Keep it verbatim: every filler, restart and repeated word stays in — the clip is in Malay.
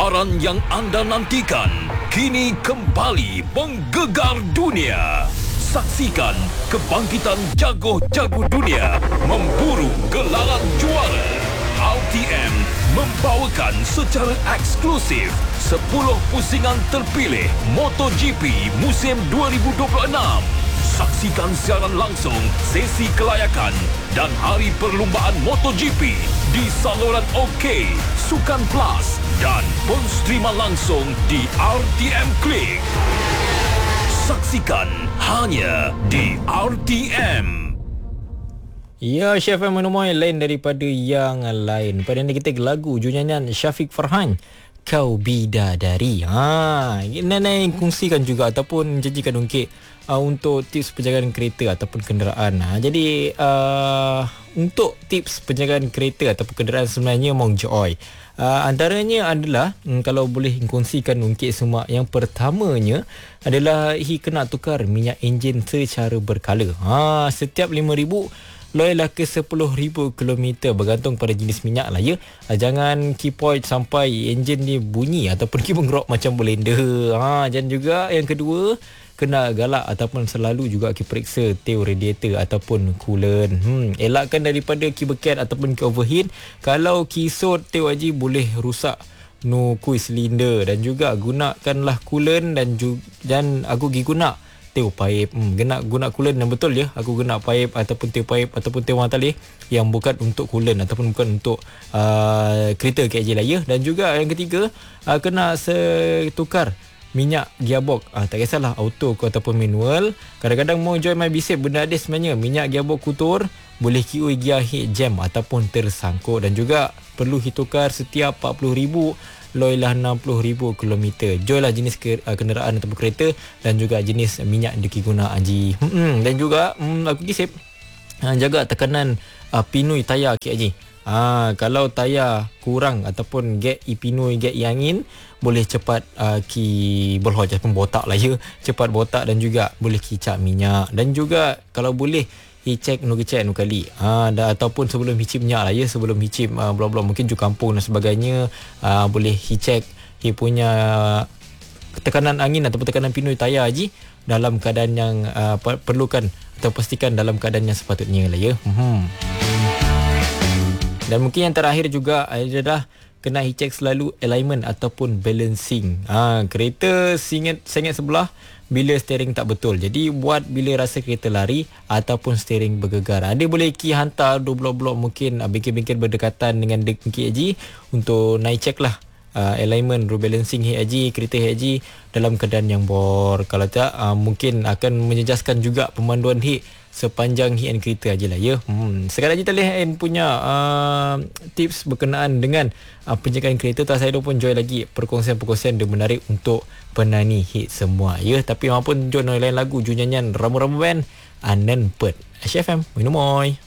Siaran yang anda nantikan kini kembali mengggegar dunia. Saksikan kebangkitan jago-jago dunia memburu gelaran juara. R T M membawakan secara eksklusif sepuluh pusingan terpilih MotoGP musim dua ribu dua puluh enam. Saksikan siaran langsung sesi kelayakan dan hari perlumbaan MotoGP di saluran OK, Sukan Plus dan pun streaman langsung di R T M Klik. Saksikan hanya di R T M. Ya, Chef M menemui lain daripada yang lain. Pada ini kita lagu junyanyian Syafiq Farhan, Kau Bidadari. Ha, Nana kongsikan juga ataupun janjikan ungkit uh, untuk tips penjagaan kereta ataupun kenderaan. Ha, jadi uh, untuk tips penjagaan kereta ataupun kenderaan sebenarnya Mong Joy. Uh, antaranya adalah hmm, kalau boleh kongsikan ungkit semua. Yang pertamanya adalah hi kena tukar minyak enjin secara berkala. Ha, setiap lima ribu loilah ke sepuluh ribu kilometer, bergantung pada jenis minyak lah ya. Jangan keep point sampai enjin ni bunyi ataupun ki mengerok macam blender. Ha, dan juga yang kedua, kena galak ataupun selalu juga ki periksa teo radiator ataupun coolant. Hmm, elakkan daripada ki beket ataupun ki overheat. Kalau kisut teo haji boleh rusak no kui silinder, dan juga gunakanlah coolant dan ju- dan aku gi guna teo pipe. Hmm, guna guna coolant yang betul ya. Aku guna pipe ataupun teo pipe ataupun teo matalih yang bukan untuk coolant ataupun bukan untuk uh, kereta K J lah ya. Dan juga yang ketiga, uh, kena setukar minyak gearbox. Ah, tak kisahlah auto ke ataupun manual. Kadang-kadang mau join my bisip benda ada sebenarnya. Minyak gearbox kotor, boleh kiui gear head jam ataupun tersangkut. Dan juga perlu hitukar setiap empat puluh ribu loilah enam puluh ribu kilometer. Joilah jenis ke, uh, kenderaan ataupun kereta dan juga jenis minyak yang dikiguna Haji. Hmm, dan juga hmm, aku kisip uh, jaga tekanan uh, pinui tayar K Haji. Ha, kalau tayar kurang ataupun gap ipinui gap angin, boleh cepat uh, ki berhoj ataupun botak lah ya. Cepat botak dan juga boleh kicap minyak. Dan juga kalau boleh i-check nu kecek nu kali. Ha, da, ataupun sebelum hicip minyak lah ya. Sebelum hicip uh, blok-blok mungkin ju kampung dan sebagainya, uh, boleh i-check i punya tekanan angin ataupun tekanan pinui tayar Haji dalam keadaan yang uh, perlukan atau pastikan dalam keadaan yang sepatutnya lah ya. Hmm. Dan mungkin yang terakhir juga adalah kena i-check selalu alignment ataupun balancing. Ha, kereta sengit sengit sebelah bila steering tak betul. Jadi buat bila rasa kereta lari ataupun steering bergegar. Ada boleh ki hantar dua blok-blok mungkin bengkel-bengkel berdekatan dengan dengki Haji untuk naik check lah uh, alignment, rebalancing Haji, kereta Haji dalam keadaan yang bor. Kalau tak uh, mungkin akan menjejaskan juga pemanduan hit sepanjang hit and kereta aje lah ya. Hmm. Sekarang lagi talih and punya uh, tips berkenaan dengan uh, penjagaan kereta. Tak saya pun join lagi perkongsian-perkongsian yang menarik untuk penani hit semua ya. Tapi maupun join lain lagu junyanyian ramu-ramu band Anan Pet. H F M minum oi.